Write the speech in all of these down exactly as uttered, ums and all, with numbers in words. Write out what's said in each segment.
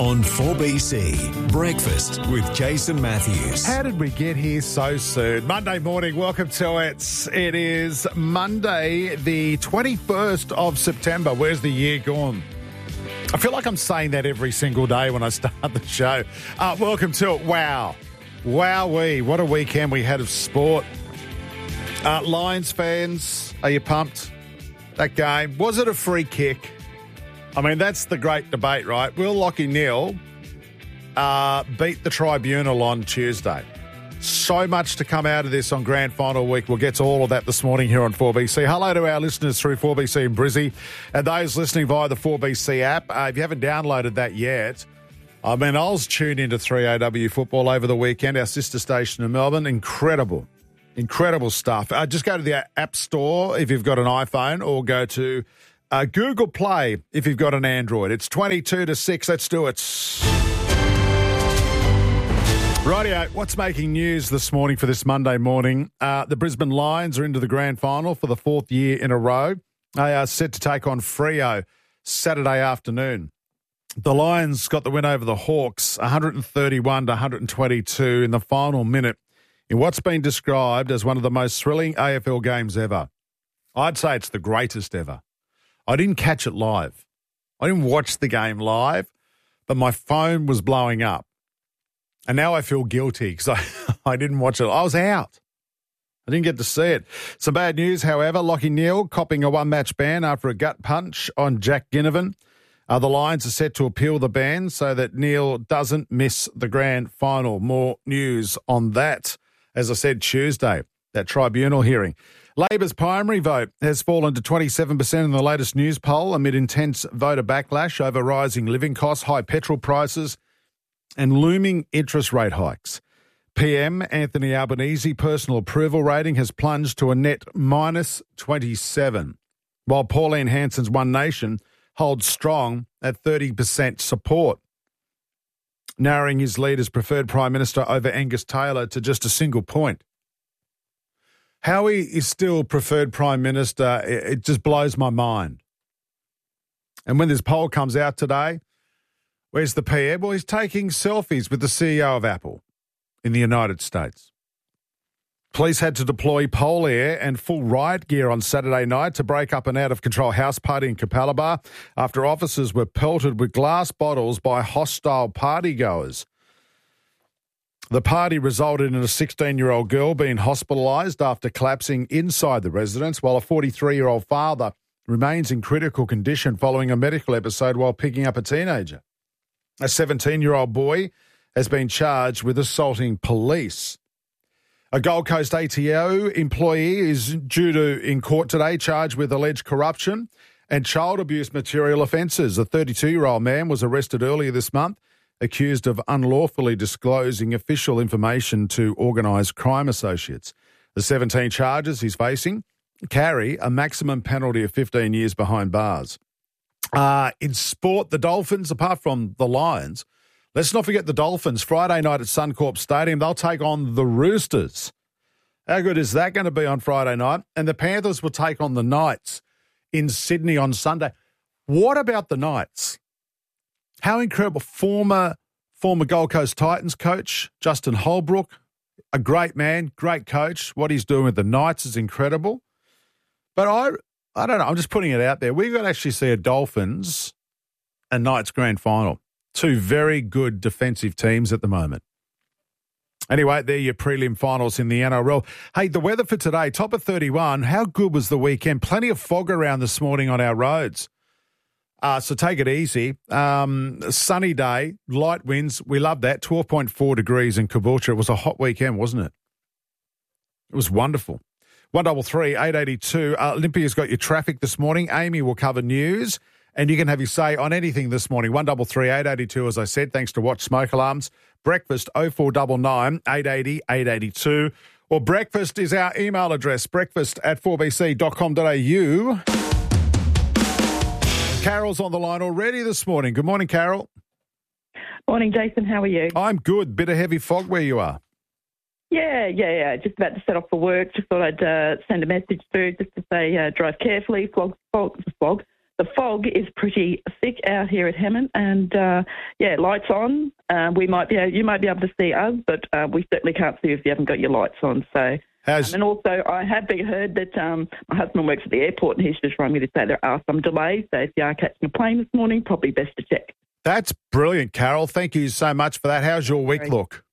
On four B C, Breakfast with Jason Matthews. How did we get here so soon? Monday morning, welcome to it. It is Monday, the twenty-first of September. Where's the year gone? I feel like I'm saying that every single day when I start the show. Uh, welcome to it. Wow. Wowee. What a weekend we had of sport. Uh, Lions fans, are you pumped? That game, was it a free kick? I mean, that's the great debate, right? Will Lachie Neale uh, beat the tribunal on Tuesday? So much to come out of this on Grand Final week. We'll get to all of that this morning here on four B C. Hello to our listeners through four B C in Brizzy and those listening via the four B C app. Uh, if you haven't downloaded that yet, I mean, I was tuned into three A W football over the weekend, our sister station in Melbourne. Incredible, incredible stuff. Uh, just go to the App Store if you've got an iPhone or go to Uh, Google Play if you've got an Android. It's twenty-two to six. Let's do it. Rightio, what's making news this morning for this Monday morning? Uh, the Brisbane Lions are into the grand final for the fourth year in a row. They are set to take on Freo Saturday afternoon. The Lions got the win over the Hawks, one thirty-one to one twenty-two in the final minute in what's been described as one of the most thrilling A F L games ever. I'd say it's the greatest ever. I didn't catch it live. I didn't watch the game live, but my phone was blowing up. And now I feel guilty because I, I didn't watch it. I was out. I didn't get to see it. Some bad news, however. Lachie Neale copping a one-match ban after a gut punch on Jack Ginnivan. Uh, the Lions are set to appeal the ban so that Neale doesn't miss the grand final. More news on that, as I said, Tuesday, that tribunal hearing. Labor's primary vote has fallen to twenty-seven percent in the latest news poll amid intense voter backlash over rising living costs, high petrol prices and looming interest rate hikes. P M Anthony Albanese personal approval rating has plunged to a net minus twenty-seven, while Pauline Hanson's One Nation holds strong at thirty percent support, narrowing his lead as preferred Prime Minister over Angus Taylor to just a single point. Howie is still preferred Prime Minister. It just blows my mind. And when this poll comes out today, where's the P M? Well, he's taking selfies with the C E O of Apple in the United States. Police had to deploy pole air and full riot gear on Saturday night to break up an out-of-control house party in Capalaba after officers were pelted with glass bottles by hostile partygoers. The party resulted in a sixteen-year-old girl being hospitalised after collapsing inside the residence, while a forty-three-year-old father remains in critical condition following a medical episode while picking up a teenager. A seventeen-year-old boy has been charged with assaulting police. A Gold Coast A T O employee is due to in court today, charged with alleged corruption and child abuse material offences. A thirty-two-year-old man was arrested earlier this month, accused of unlawfully disclosing official information to organised crime associates. The seventeen charges he's facing carry a maximum penalty of fifteen years behind bars. Uh, in sport, the Dolphins, apart from the Lions, let's not forget the Dolphins. Friday night at Suncorp Stadium, they'll take on the Roosters. How good is that going to be on Friday night? And the Panthers will take on the Knights in Sydney on Sunday. What about the Knights? How incredible. Former former Gold Coast Titans coach, Justin Holbrook, a great man, great coach. What he's doing with the Knights is incredible. But I I don't know, I'm just putting it out there. We've got to actually see a Dolphins and Knights grand final. Two very good defensive teams at the moment. Anyway, they're your prelim finals in the N R L. Hey, the weather for today, top of thirty-one. How good was the weekend? Plenty of fog around this morning on our roads. Uh, so take it easy. Um, sunny day, light winds. We love that. twelve point four degrees in Caboolture. It was a hot weekend, wasn't it? It was wonderful. one double three, eight eighty-two. Uh, Olympia's got your traffic this morning. Amy will cover news, and you can have your say on anything this morning. one double three, eight eighty-two, as I said, thanks to Watch Smoke Alarms. Breakfast, oh four nine nine, eight eight oh, eight eighty-two. Or breakfast is our email address, breakfast at four b c dot com dot a u. Carol's on the line already this morning. Good morning, Carol. Morning, Jason. How are you? I'm good. Bit of heavy fog where you are. Yeah, yeah, yeah. Just about to set off for work. Just thought I'd uh, send a message through just to say uh, drive carefully. Fog, fog, fog. the fog is pretty thick out here at Hemmant, and uh, yeah, lights on. Uh, we might be, able, you might be able to see us, but uh, we certainly can't see you if you haven't got your lights on. So, Has... um, and also, I have been heard that um, my husband works at the airport, and he's just rung me to say there are some delays. So, if you are catching a plane this morning, probably best to check. That's brilliant, Carol. Thank you so much for that. How's your week look?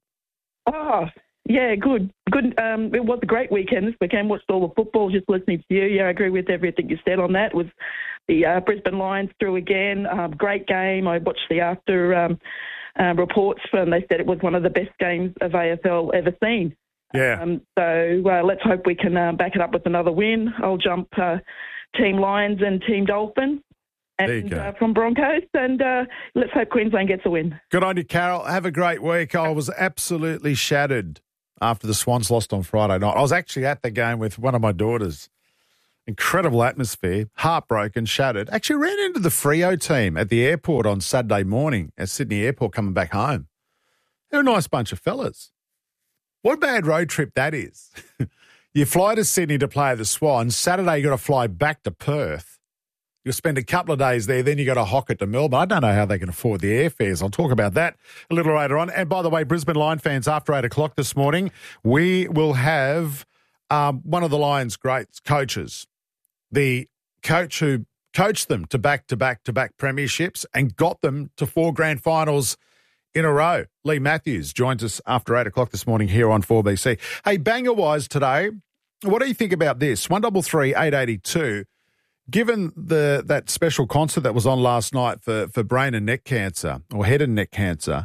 Oh, yeah, good. Good. Um, it was a great weekend this weekend. Watched all the football, just listening to you. Yeah, I agree with everything you said on that. It was the uh, Brisbane Lions through again. Um, great game. I watched the after um, uh, reports, and they said it was one of the best games of A F L ever seen. Yeah. Um, so uh, let's hope we can uh, back it up with another win. I'll jump uh, Team Lions and Team Dolphins. And uh, from Broncos, and uh, let's hope Queensland gets a win. Good on you, Carol. Have a great week. I was absolutely shattered after the Swans lost on Friday night. I was actually at the game with one of my daughters. Incredible atmosphere, heartbroken, shattered. Actually ran into the Freo team at the airport on Saturday morning at Sydney Airport coming back home. They're a nice bunch of fellas. What a bad road trip that is. You fly to Sydney to play the Swans. Saturday you got to fly back to Perth. You'll spend a couple of days there, then you got to hock it to Melbourne. I don't know how they can afford the airfares. I'll talk about that a little later on. And by the way, Brisbane Lion fans, after eight o'clock this morning, we will have um, one of the Lions' great coaches, the coach who coached them to back-to-back-to-back premierships and got them to four grand finals in a row. Lee Matthews joins us after eight o'clock this morning here on four B C. Hey, banger-wise today, what do you think about this? one three three, eight eight two. Given the that special concert that was on last night for, for brain and neck cancer or head and neck cancer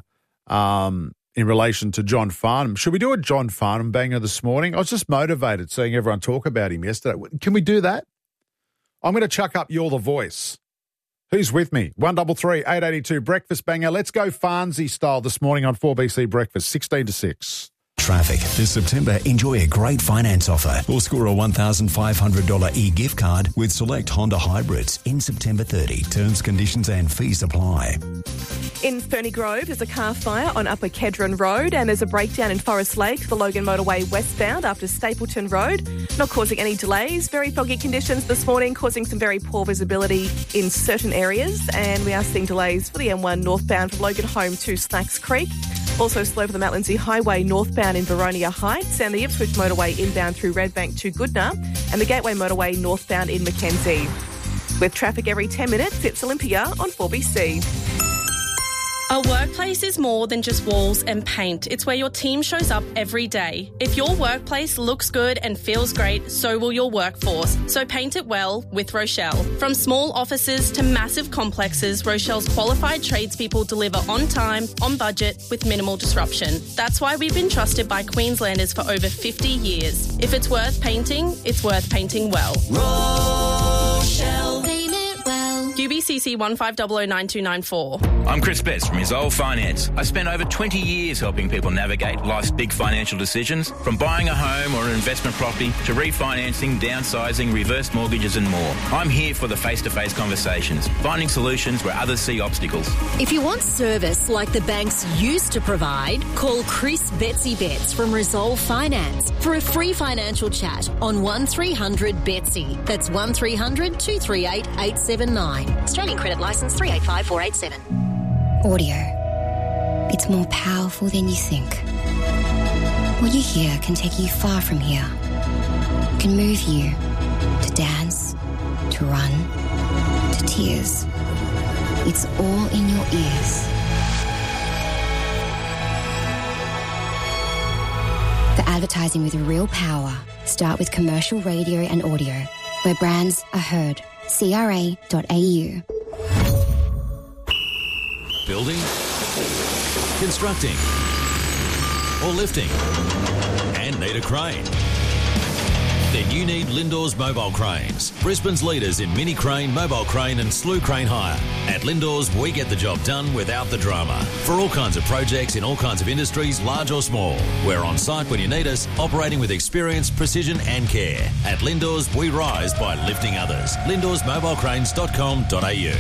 um, in relation to John Farnham, should we do a John Farnham banger this morning? I was just motivated seeing everyone talk about him yesterday. Can we do that? I'm going to chuck up You're the Voice. Who's with me? one three three, eight eight two, breakfast banger. Let's go Farnsey style this morning on four B C Breakfast, sixteen to six. Traffic. This September, enjoy a great finance offer or score a one thousand five hundred dollars e-gift card with select Honda hybrids in September thirtieth. Terms, conditions and fees apply. In Ferny Grove, there's a car fire on Upper Kedron Road and there's a breakdown in Forest Lake, the Logan Motorway westbound after Stapleton Road. Not causing any delays. Very foggy conditions this morning, causing some very poor visibility in certain areas. And we are seeing delays for the M one northbound from Logan Home to Snacks Creek. Also slow for the Mount Lindesay Highway northbound in Veronia Heights and the Ipswich Motorway inbound through Redbank to Goodna and the Gateway Motorway northbound in Mackenzie. With traffic every ten minutes, it's Olympia on four B C. A workplace is more than just walls and paint. It's where your team shows up every day. If your workplace looks good and feels great, so will your workforce. So paint it well with Rochelle. From small offices to massive complexes, Rochelle's qualified tradespeople deliver on time, on budget, with minimal disruption. That's why we've been trusted by Queenslanders for over fifty years. If it's worth painting, it's worth painting well. Rochelle. Paint it well. U B C C one five zero zero nine two nine four. I'm Chris Betts from Resolve Finance. I spent over twenty years helping people navigate life's big financial decisions, from buying a home or an investment property to refinancing, downsizing, reverse mortgages and more. I'm here for the face-to-face conversations, finding solutions where others see obstacles. If you want service like the banks used to provide, call Chris Betsy Betts from Resolve Finance for a free financial chat on one three hundred Betsy. That's one three hundred two three eight eight seven nine. Australian credit licence three eight five four eight seven. Audio. It's more powerful than you think. What you hear can take you far from here. It can move you to dance, to run, to tears. It's all in your ears. The advertising with real power. Start with commercial radio and audio, where brands are heard. C R A dot A U. Building, constructing, or lifting, and need a crane? Then you need Lindors Mobile Cranes, Brisbane's leaders in mini crane, mobile crane and slew crane hire. At Lindors, we get the job done without the drama. For all kinds of projects in all kinds of industries, large or small. We're on site when you need us, operating with experience, precision and care. At Lindors, we rise by lifting others. lindors mobile cranes dot com dot a u.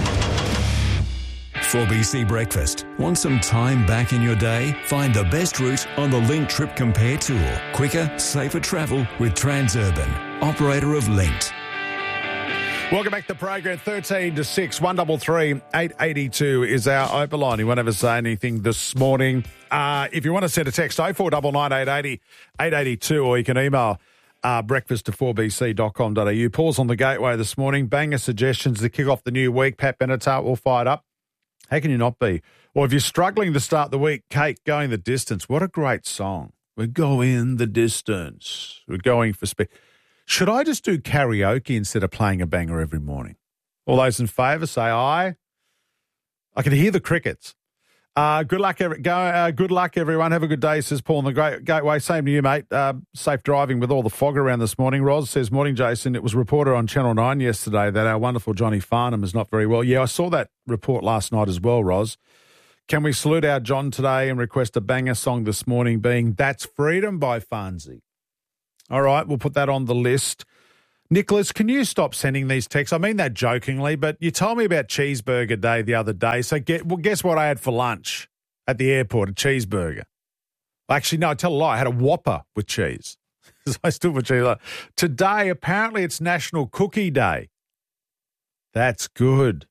four B C Breakfast. Want some time back in your day? Find the best route on the Link Trip Compare Tour. Quicker, safer travel with Transurban, operator of Linked. Welcome back to the program. thirteen to six, one three three, eight eight two is our open line. You won't ever say anything this morning. Uh, if you want to send a text, oh four nine nine, eight eight zero, eight eight two, or you can email uh, breakfast to four b c dot com dot a u. Paul's on the gateway this morning. Banger suggestions to kick off the new week. Pat Benatar all fired up. How can you not be? Or if you're struggling to start the week, Kate, Going the Distance. What a great song. We're going the distance. We're going for speed. Should I just do karaoke instead of playing a banger every morning? All those in favour say aye. I can hear the crickets. Uh, good luck, every, go, uh, good luck, everyone. Have a good day, says Paul in the Great Gateway. Same to you, mate. Uh, safe driving with all the fog around this morning. Ros says, morning, Jason. It was reported on Channel nine yesterday that our wonderful Johnny Farnham is not very well. Yeah, I saw that report last night as well, Ros. Can we salute our John today and request a banger song this morning being That's Freedom by Farnsey? All right, we'll put that on the list. Nicholas, can you stop sending these texts? I mean that jokingly, but you told me about Cheeseburger Day the other day. So get, well, guess what I had for lunch at the airport? A cheeseburger. Actually, no, I tell a lie. I had a Whopper with cheese. I still put cheese. Today, apparently, it's National Cookie Day. That's good.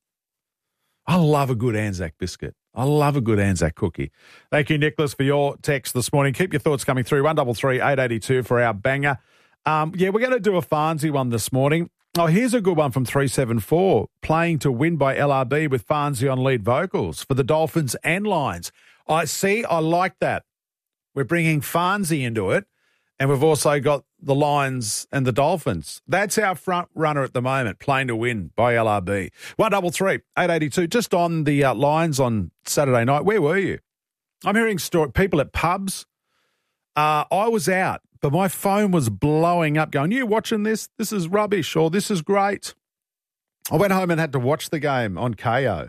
I love a good Anzac biscuit. I love a good Anzac cookie. Thank you, Nicholas, for your text this morning. Keep your thoughts coming through. one three three, eight eight two for our banger. Um, yeah, we're going to do a Farnsey one this morning. Oh, here's a good one from three seven four. Playing to Win by L R B with Farnsey on lead vocals for the Dolphins and Lions. I see, I like that. We're bringing Farnsey into it, and we've also got the Lions and the Dolphins. That's our front runner at the moment, Playing to Win by L R B. one three three, eight eight two. Just on the uh, Lions on Saturday night, where were you? I'm hearing story, people at pubs. Uh, I was out, but my phone was blowing up going, you watching this? This is rubbish, or this is great. I went home and had to watch the game on K O,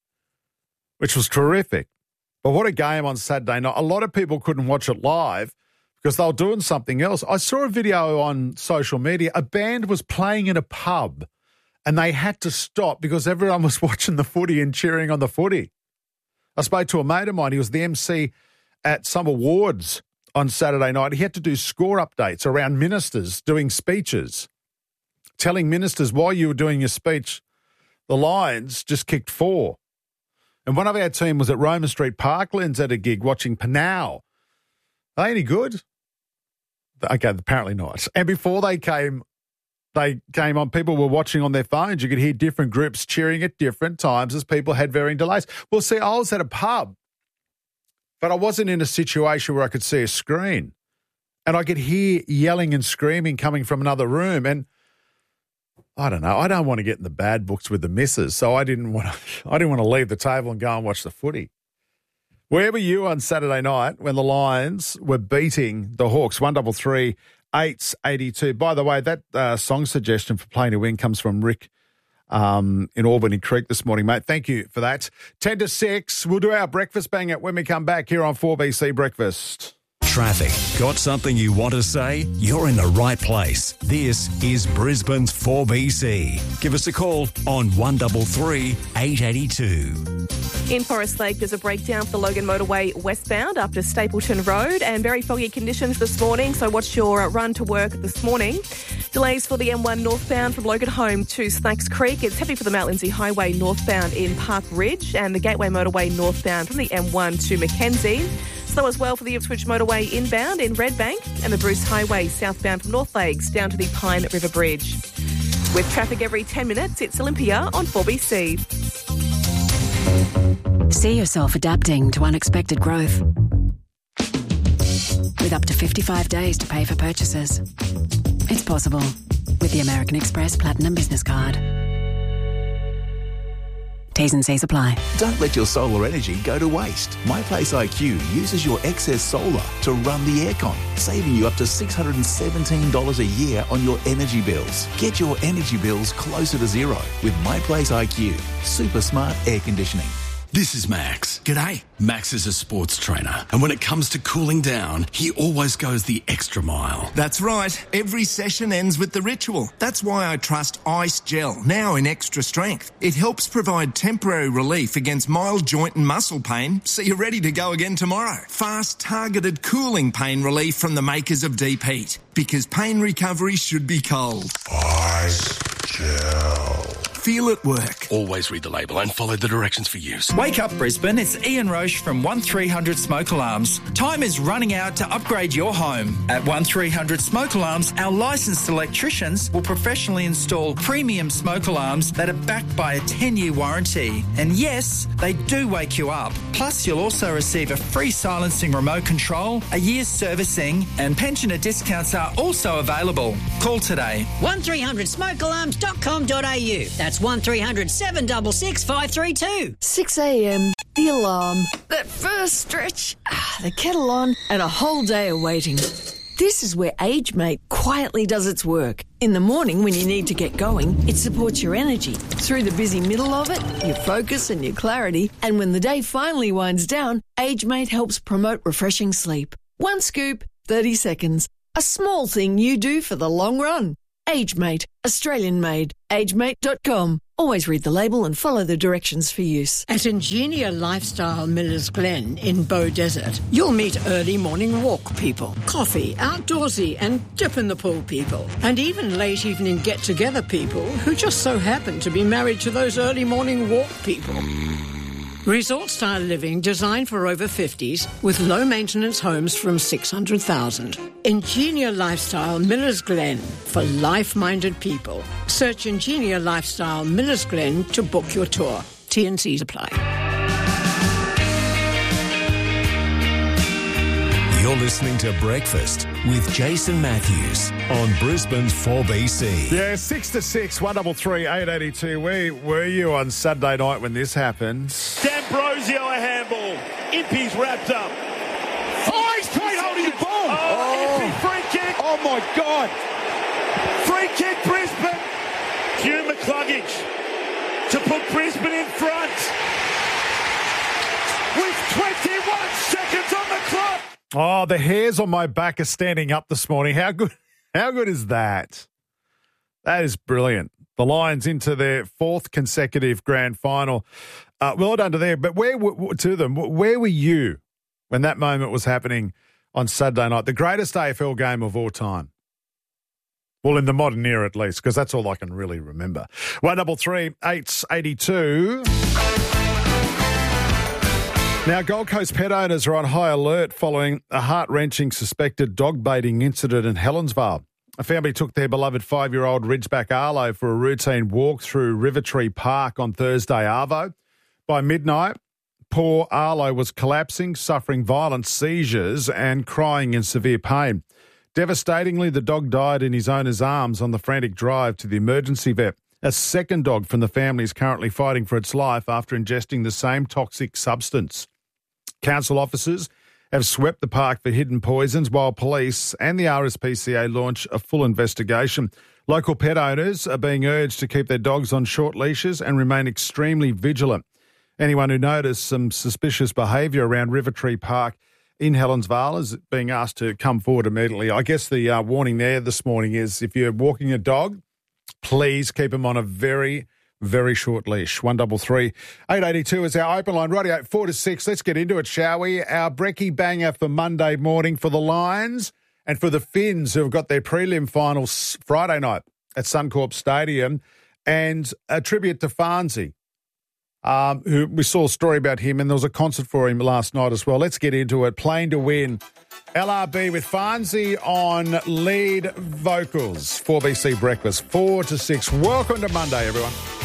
which was terrific. But what a game on Saturday night. A lot of people couldn't watch it live because they were doing something else. I saw a video on social media. A band was playing in a pub and they had to stop because everyone was watching the footy and cheering on the footy. I spoke to a mate of mine. He was the M C at some awards on Saturday night. He had to do score updates around ministers doing speeches, telling ministers while you were doing your speech, the Lions just kicked four. And one of our team was at Roma Street Parklands at a gig watching Panau. Are they any good? Okay, apparently not. And before they came, they came on, people were watching on their phones. You could hear different groups cheering at different times as people had varying delays. Well, see, I was at a pub, but I wasn't in a situation where I could see a screen. And I could hear yelling and screaming coming from another room. And I don't know. I don't want to get in the bad books with the missus, so I didn't want to. I didn't want to leave the table and go and watch the footy. Where were you on Saturday night when the Lions were beating the Hawks? One double three eight eighty two. By the way, that uh, song suggestion for Playing to Win comes from Rick um, in Albany Creek this morning, mate. Thank you for that. Ten to six. We'll do our breakfast bang it when we come back here on four B C Breakfast. Traffic. Got something you want to say? You're in the right place. This is Brisbane's four B C. Give us a call on one three three, eight eight two. In Forest Lake, there's a breakdown for the Logan Motorway westbound up to Stapleton Road and very foggy conditions this morning, so watch your run to work this morning. Delays for the M one northbound from Logan Home to Snakes Creek. It's heavy for the Mount Lindsay Highway northbound in Park Ridge and the Gateway Motorway northbound from the M one to Mackenzie. Slow as well for the Ipswich Motorway inbound in Redbank and the Bruce Highway southbound from North Lakes down to the Pine River Bridge. With traffic every ten minutes, it's Olympia on four B C. See yourself adapting to unexpected growth. With up to fifty-five days to pay for purchases. It's possible with the American Express Platinum Business Card. T's and C's apply. Don't let your solar energy go to waste. MyPlace I Q uses your excess solar to run the aircon, saving you up to six hundred seventeen dollars a year on your energy bills. Get your energy bills closer to zero with MyPlace I Q. Super smart air conditioning. This is Max. G'day. Max is a sports trainer, and when it comes to cooling down, he always goes the extra mile. That's right. Every session ends with the ritual. That's why I trust Ice Gel, now in extra strength. It helps provide temporary relief against mild joint and muscle pain, so you're ready to go again tomorrow. Fast, targeted cooling pain relief from the makers of Deep Heat, because pain recovery should be cold. Ice Gel. Feel it work. Always read the label and follow the directions for use. Wake up, Brisbane. It's Ian Roche from one three hundred Smoke Alarms. Time is running out to upgrade your home. At one three hundred Smoke Alarms, our licensed electricians will professionally install premium smoke alarms that are backed by a ten-year warranty. And yes, they do wake you up. Plus, you'll also receive a free silencing remote control, a year's servicing, and pensioner discounts are also available. Call today. one three hundred smoke alarms dot com dot a u. That's one three hundred seven six six five three two. six a.m, the alarm, that first stretch, ah, the kettle on, and a whole day of waiting. This is where AgeMate quietly does its work. In the morning when you need to get going, it supports your energy. Through the busy middle of it, your focus and your clarity. And when the day finally winds down, AgeMate helps promote refreshing sleep. One scoop, thirty seconds. A small thing you do for the long run. AgeMate, Australian made. agemate dot com. Always read the label and follow the directions for use. At Ingenia Lifestyle Millers Glen in Bow Desert, you'll meet early morning walk people, coffee, outdoorsy and dip in the pool people, and even late evening get-together people who just so happen to be married to those early morning walk people. Resort-style living designed for over fifties with low-maintenance homes from six hundred thousand. Ingenia Lifestyle Millers Glen for life-minded people. Search Ingenia Lifestyle Millers Glen to book your tour. T and Cs apply. You're listening to Breakfast with Jason Matthews on Brisbane's four B C. Yeah, six to six, one double three, eight eighty two. Where were you on Saturday night when this happened? D'Ambrosio a handball. Impey's wrapped up. Oh, he's straight holding the ball. Oh, Oh. Impey free kick. Oh, my God. Free kick, Brisbane. Hugh McCluggage to put Brisbane in front. With twenty-one seconds on the clock. Oh, the hairs on my back are standing up this morning. How good, how good is that? That is brilliant. The Lions into their fourth consecutive grand final. Uh, well done to them. But where w- to them? Where were you when that moment was happening on Saturday night? The greatest A F L game of all time. Well, in the modern era at least, because that's all I can really remember. One double three eight eighty two. Now, Gold Coast pet owners are on high alert following a heart-wrenching suspected dog baiting incident in Helensvale. A family took their beloved five-year-old Ridgeback Arlo for a routine walk through Rivertree Park on Thursday arvo. By midnight, poor Arlo was collapsing, suffering violent seizures and crying in severe pain. Devastatingly, the dog died in his owner's arms on the frantic drive to the emergency vet. A second dog from the family is currently fighting for its life after ingesting the same toxic substance. Council officers have swept the park for hidden poisons while police and the R S P C A launch a full investigation. Local pet owners are being urged to keep their dogs on short leashes and remain extremely vigilant. Anyone who noticed some suspicious behaviour around Rivertree Park in Helensvale is being asked to come forward immediately. I guess the uh, warning there this morning is if you're walking a dog, please keep them on a very, very short leash. One double three eight eighty two is our open line. Radio four to six. Let's get into it, shall we? Our brekkie banger for Monday morning for the Lions and for the Finns, who have got their prelim finals Friday night at Suncorp Stadium, and a tribute to Farnsey, um, who we saw a story about him, and there was a concert for him last night as well. Let's get into it. Playing to win. L R B with Farnsey on lead vocals. four B C Breakfast, four to six. Welcome to Monday, everyone.